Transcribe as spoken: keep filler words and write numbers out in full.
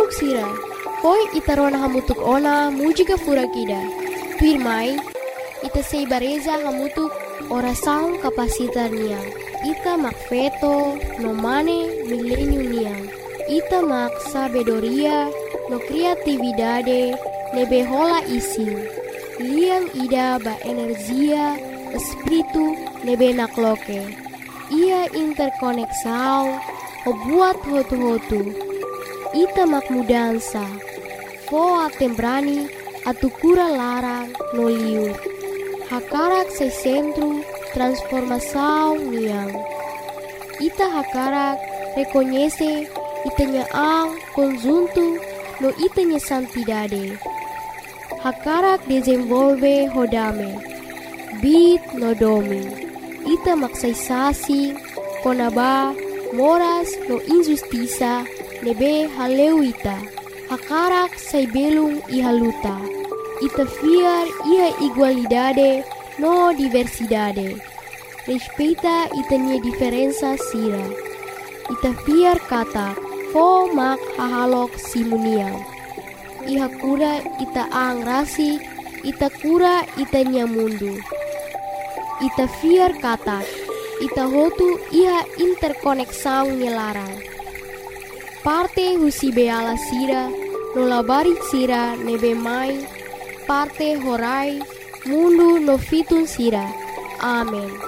Hahalok sira, poi itarona hamutuk ona mujika furakida. Pirmai, ita seibareza hamutuk orasaun kapasitar niang. Ita mak feto, no mane milenium niang. Ita mak sabedoria, no kreatividade, nebe hola ising. Liang ida ba energia, espiritu, nebe nakloke. Ia interkoneksau, ho buat hotu-hotu. Ita mak mudansa, foa tembrani, atukura larang, no liur. Hakarak se centro, transformação niang. Ita hakarak reconhece itanya ang conjunto no itanya santidade. Hakarak desenvolve hodame, bit no domi. Ita maksaysasi, konaba, moras no injustiça, nebe haleu ita. Hakarak say belung ihaluta. Ita fiar ia igualdade no diversidade. Respeita itanya diferença sira. Ita fiar kata fo mak hahalok simuniang. Iha kura ita ang rasi, ita kura itanya mundu. Ita fiar kata, ita hotu iha interkoneksang nyelarang. Parte husi beala sira, nolabari sira nebe mai, parte horai, mundu no fitun sira. Amen.